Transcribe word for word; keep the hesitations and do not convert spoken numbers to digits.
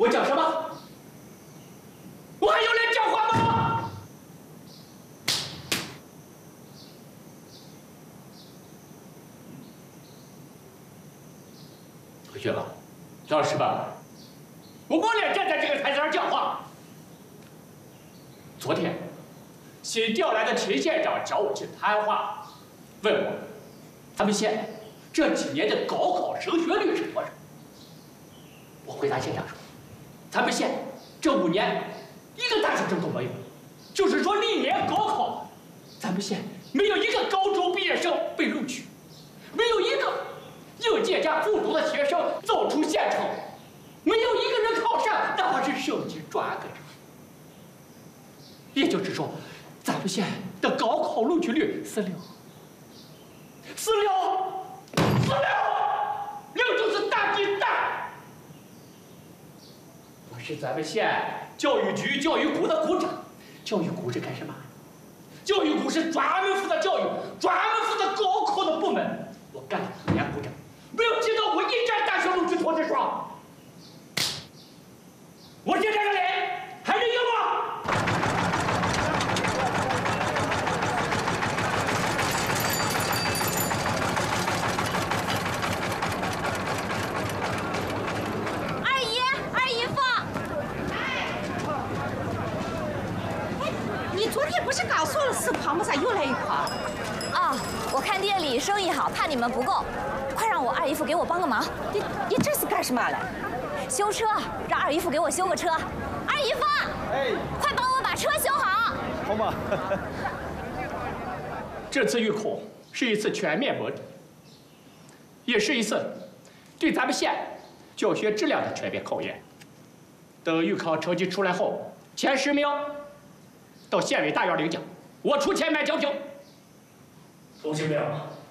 我讲什么？我还有脸讲话吗？同学们，老师们，我没脸站在这个台子上讲话。昨天，新调来的陈县长找我去谈话，问我咱们县这几年的高考升学率是多少？我回答县长说，咱们县这五年一个大学生都没有，就是说历年高考，咱们县没有一个高中毕业生被录取，没有一个应届加复读的学生走出县城，没有一个人考上哪怕是省级专科生。也就是说，咱们县的高考录取率是六，是六，是六，六就是大鸡蛋。我是咱们县教育局教育股的股长，教育股是干什么？教育股是专门负责教育、专门负责高考的部门。我干了五年股长，没有接到过一张大学录取通知书。我现在的脸还能用吗？ 不是告诉了是庞木山又来一筐啊！我看店里生意好，怕你们不够，快让我二姨夫给我帮个忙。 你你这是干什么嘞？ 修车，让二姨夫给我修个车。二姨夫，哎，快帮我把车修好。 好嘛。 这次预考是一次全面摸底，也是一次对咱们县教学质量的全面考验。等预考成绩出来后，前十名到县委大院领奖，我出钱买奖品。 同学们，